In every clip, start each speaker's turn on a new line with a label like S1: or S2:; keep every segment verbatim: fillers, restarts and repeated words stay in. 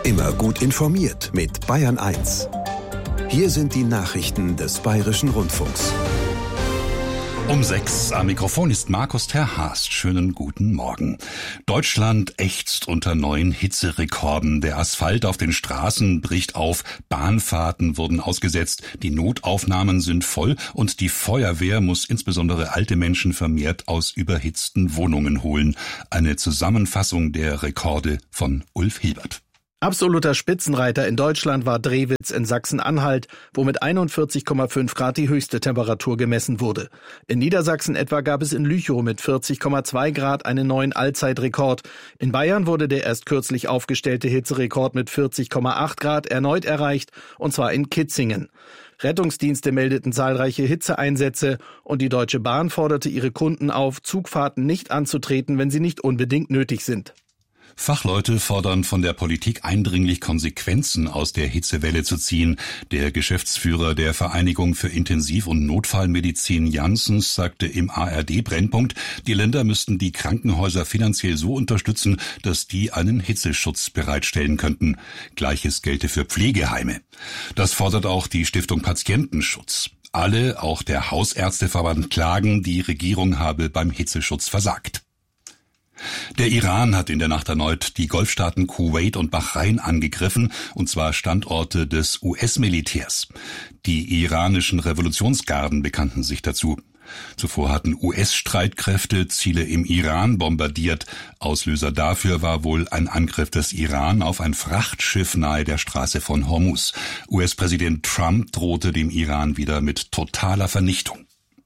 S1: Immer gut informiert mit Bayern eins. Hier sind die Nachrichten des Bayerischen Rundfunks.
S2: Um sechs am Mikrofon ist Markus Terhaast. Schönen guten Morgen. Deutschland ächzt unter neuen Hitzerekorden. Der Asphalt auf den Straßen bricht auf, Bahnfahrten wurden ausgesetzt, die Notaufnahmen sind voll und die Feuerwehr muss insbesondere alte Menschen vermehrt aus überhitzten Wohnungen holen. Eine Zusammenfassung der Rekorde von Ulf Hilbert.
S3: Absoluter Spitzenreiter in Deutschland war Drewitz in Sachsen-Anhalt, wo mit einundvierzig Komma fünf Grad die höchste Temperatur gemessen wurde. In Niedersachsen etwa gab es in Lüchow mit vierzig Komma zwei Grad einen neuen Allzeitrekord. In Bayern wurde der erst kürzlich aufgestellte Hitzerekord mit vierzig Komma acht Grad erneut erreicht, und zwar in Kitzingen. Rettungsdienste meldeten zahlreiche Hitzeeinsätze und die Deutsche Bahn forderte ihre Kunden auf, Zugfahrten nicht anzutreten, wenn sie nicht unbedingt nötig sind.
S2: Fachleute fordern von der Politik eindringlich, Konsequenzen aus der Hitzewelle zu ziehen. Der Geschäftsführer der Vereinigung für Intensiv- und Notfallmedizin Janssens sagte im A R D-Brennpunkt, die Länder müssten die Krankenhäuser finanziell so unterstützen, dass die einen Hitzeschutz bereitstellen könnten. Gleiches gelte für Pflegeheime. Das fordert auch die Stiftung Patientenschutz. Alle, auch der Hausärzteverband, klagen, die Regierung habe beim Hitzeschutz versagt. Der Iran hat in der Nacht erneut die Golfstaaten Kuwait und Bahrain angegriffen, und zwar Standorte des U S-Militärs. Die iranischen Revolutionsgarden bekannten sich dazu. Zuvor hatten U S-Streitkräfte Ziele im Iran bombardiert. Auslöser dafür war wohl ein Angriff des Iran auf ein Frachtschiff nahe der Straße von Hormuz. U S-Präsident Trump drohte dem Iran wieder mit totaler Vernichtung.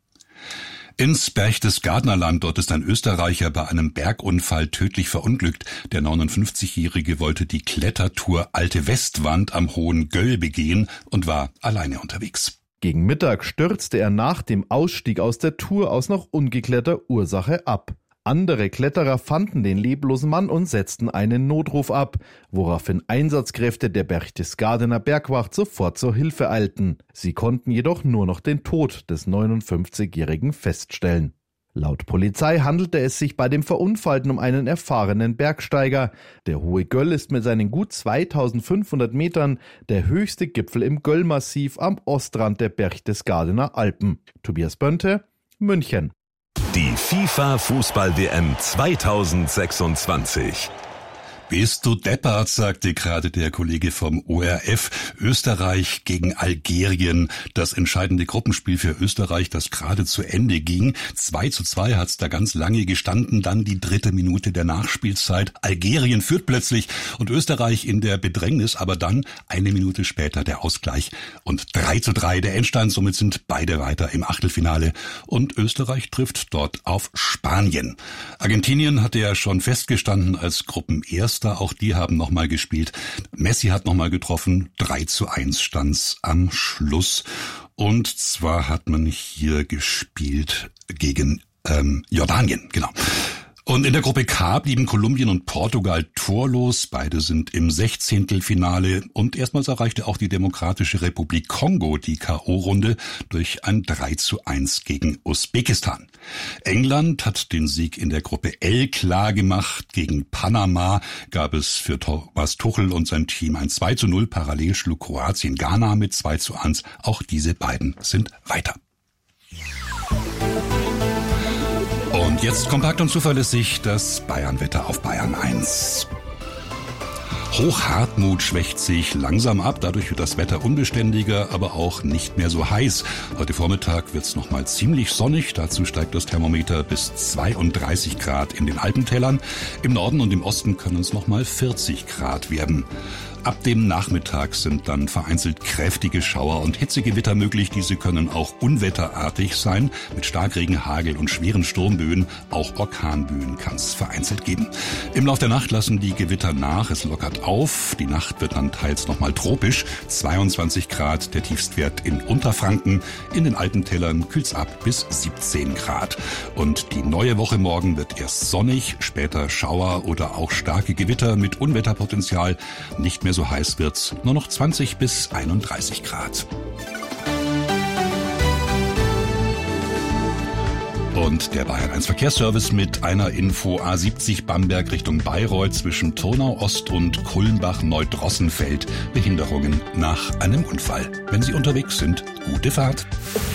S2: Ins Berchtesgadenerland, dort ist ein Österreicher bei einem Bergunfall tödlich verunglückt. Der neunundfünfzigjährige wollte die Klettertour Alte Westwand am Hohen Göll begehen und war alleine unterwegs.
S4: Gegen Mittag stürzte er nach dem Ausstieg aus der Tour aus noch ungeklärter Ursache ab. Andere Kletterer fanden den leblosen Mann und setzten einen Notruf ab, woraufhin Einsatzkräfte der Berchtesgadener Bergwacht sofort zur Hilfe eilten. Sie konnten jedoch nur noch den Tod des neunundfünfzigjährigen feststellen. Laut Polizei handelte es sich bei dem Verunfallten um einen erfahrenen Bergsteiger. Der Hohe Göll ist mit seinen gut zweitausendfünfhundert Metern der höchste Gipfel im Göllmassiv am Ostrand der Berchtesgadener Alpen. Tobias Bönte, München.
S1: Die FIFA-Fußball-W M zweitausendsechsundzwanzig.
S2: Bist du deppert, sagte gerade der Kollege vom O R F. Österreich gegen Algerien. Das entscheidende Gruppenspiel für Österreich, das gerade zu Ende ging. zwei zu zwei hat's da ganz lange gestanden. Dann die dritte Minute der Nachspielzeit. Algerien führt plötzlich und Österreich in der Bedrängnis. Aber dann eine Minute später der Ausgleich. Und drei zu drei der Endstand. Somit sind beide weiter im Achtelfinale. Und Österreich trifft dort auf Spanien. Argentinien hatte ja schon festgestanden als Gruppenerster. Auch die haben nochmal gespielt. Messi hat nochmal getroffen. drei zu eins stand's am Schluss. Und zwar hat man hier gespielt gegen ähm, Jordanien, genau. Und in der Gruppe K blieben Kolumbien und Portugal torlos. Beide sind im Sechzehntelfinale. Und erstmals erreichte auch die Demokratische Republik Kongo die K O-Runde durch ein drei zu eins gegen Usbekistan. England hat den Sieg in der Gruppe L klar gemacht. Gegen Panama gab es für Thomas Tuchel und sein Team ein zwei zu null. Parallel schlug Kroatien Ghana mit zwei zu eins. Auch diese beiden sind weiter. Und jetzt kompakt und zuverlässig das Bayernwetter auf Bayern eins. Hochhartmut schwächt sich langsam ab, dadurch wird das Wetter unbeständiger, aber auch nicht mehr so heiß. Heute Vormittag wird es nochmal ziemlich sonnig, dazu steigt das Thermometer bis zweiunddreißig Grad in den Alpentälern. Im Norden und im Osten können es nochmal vierzig Grad werden. Ab dem Nachmittag sind dann vereinzelt kräftige Schauer und Hitzegewitter möglich. Diese können auch unwetterartig sein, mit Starkregen, Hagel und schweren Sturmböen. Auch Orkanböen kann es vereinzelt geben. Im Lauf der Nacht lassen die Gewitter nach, es lockert auf. Die Nacht wird dann teils nochmal tropisch. zweiundzwanzig Grad der Tiefstwert in Unterfranken. In den Alpentälern kühlt's ab bis siebzehn Grad. Und die neue Woche morgen wird erst sonnig, später Schauer oder auch starke Gewitter mit Unwetterpotenzial. Nicht mehr so heiß wird's, nur noch zwanzig bis einunddreißig Grad. Und der Bayern eins Verkehrsservice mit einer Info: A siebzig Bamberg Richtung Bayreuth zwischen Turnau Ost und Kulmbach-Neudrossenfeld. Behinderungen nach einem Unfall. Wenn Sie unterwegs sind, gute Fahrt.